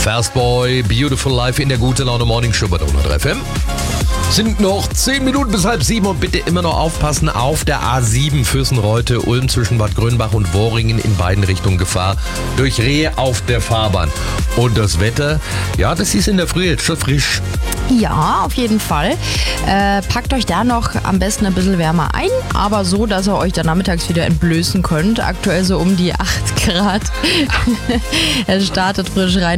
Fast Boy, Beautiful Life in der Gute Laune Morning Show bei der 103 FM. Sind noch 10 Minuten bis 6:30 und bitte immer noch aufpassen auf der A7 Füssen-Reute, Ulm zwischen Bad Grönbach und Worringen in beiden Richtungen Gefahr durch Rehe auf der Fahrbahn. Und das Wetter, ja, das ist in der Früh jetzt schon frisch. Ja, auf jeden Fall. Packt euch da noch am besten ein bisschen wärmer ein, aber so, dass ihr euch dann nachmittags wieder entblößen könnt. Aktuell so um die 8 Grad. Es startet frisch rein.